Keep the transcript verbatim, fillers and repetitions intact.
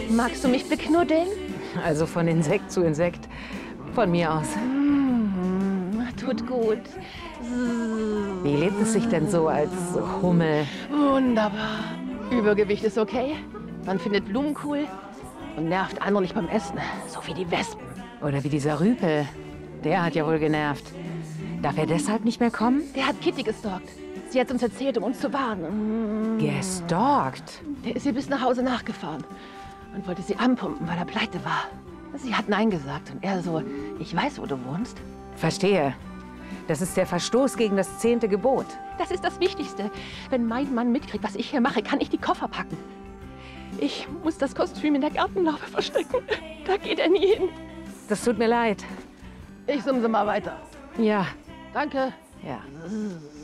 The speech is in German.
Magst du mich beknuddeln? Also von Insekt zu Insekt. Von mir aus. Mm, tut gut. Wie lebt es sich denn so als Hummel? Wunderbar. Übergewicht ist okay. Man findet Blumen cool und nervt andere nicht beim Essen. So wie die Wespen. Oder wie dieser Rüpel. Der hat ja wohl genervt. Darf er deshalb nicht mehr kommen? Der hat Kitty gestalkt. Sie hat uns erzählt, um uns zu warnen. Gestalkt? Der ist ihr bis nach Hause nachgefahren und wollte sie anpumpen, weil er pleite war. Sie hat Nein gesagt und er so, ich weiß, wo du wohnst. Verstehe. Das ist der Verstoß gegen das zehnte Gebot. Das ist das Wichtigste. Wenn mein Mann mitkriegt, was ich hier mache, kann ich die Koffer packen. Ich muss das Kostüm in der Gartenlaube verstecken. Da geht er nie hin. Das tut mir leid. Ich sumse mal weiter. Ja. Danke. Ja.